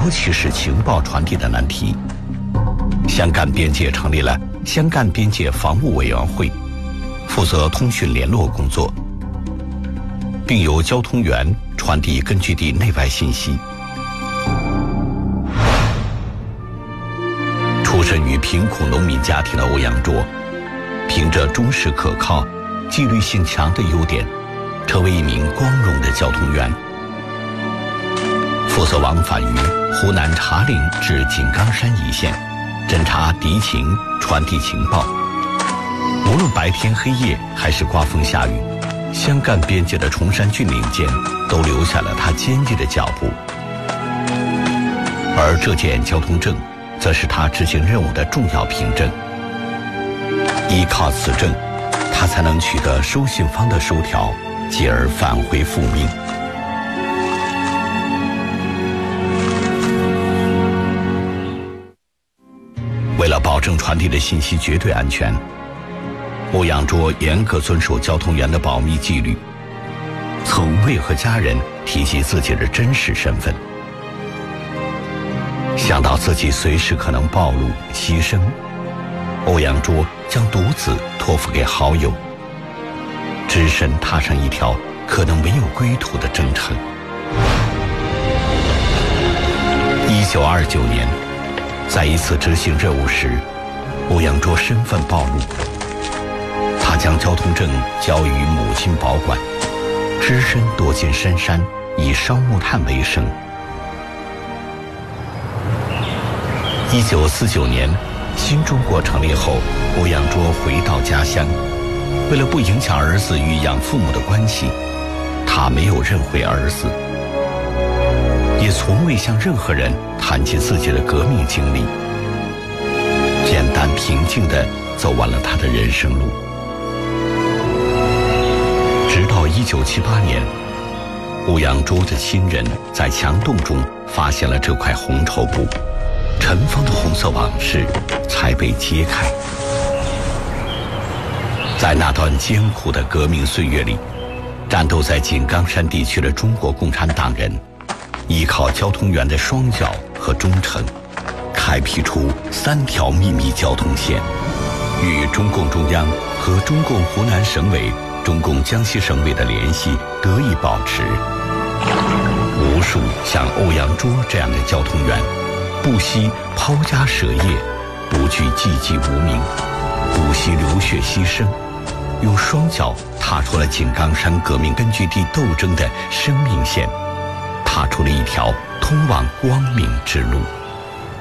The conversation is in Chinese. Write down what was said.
尤其是情报传递的难题。湘赣边界成立了湘赣边界防务委员会，负责通讯联络工作，并由交通员传递根据地内外信息。出身于贫苦农民家庭的欧阳卓，凭着忠实可靠、纪律性强的优点，成为一名光荣的交通员，负责往返于湖南茶陵至井冈山一线，侦察敌情、传递情报。无论白天黑夜还是刮风下雨，湘赣边界的崇山峻岭间都留下了他坚毅的脚步。而这件交通证则是他执行任务的重要凭证，依靠此证，他才能取得收信方的收条，继而返回复命。为了保证传递的信息绝对安全，欧阳卓严格遵守交通员的保密纪律，从未和家人提及自己的真实身份。想到自己随时可能暴露牺牲，欧阳卓将独子托付给好友，只身踏上一条可能没有归途的征程。1929年，在一次执行任务时，欧阳卓身份暴露，他将交通证交予母亲保管，只身躲进深山，以烧木炭为生。1949年，新中国成立后，欧阳卓回到家乡，为了不影响儿子与养父母的关系，他没有认回儿子，也从未向任何人谈起自己的革命经历，简单平静地走完了他的人生路。直到1978年，欧阳卓的亲人在墙洞中发现了这块红绸布，尘封的红色往事才被揭开。在那段艰苦的革命岁月里，战斗在井冈山地区的中国共产党人，依靠交通员的双脚和忠诚，开辟出3条秘密交通线，与中共中央和中共湖南省委、中共江西省委的联系得以保持。无数像欧阳卓这样的交通员，不惜抛家舍业，不惧寂寂无名，不惜流血牺牲，用双脚踏出了井冈山革命根据地斗争的生命线，踏出了一条通往光明之路。